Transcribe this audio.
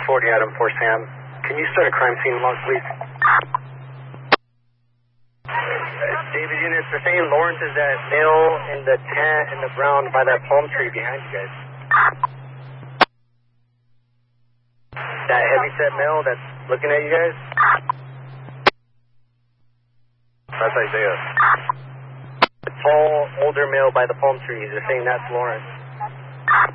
40 Adam 4 Sam. Can you start a crime scene log, please? David Units, they're saying Lawrence is that male in the tent in the brown by that palm tree behind you guys. That heavy-set male that's looking at you guys? That's Isaiah. The tall, older male by the palm trees. They're saying that's Lawrence.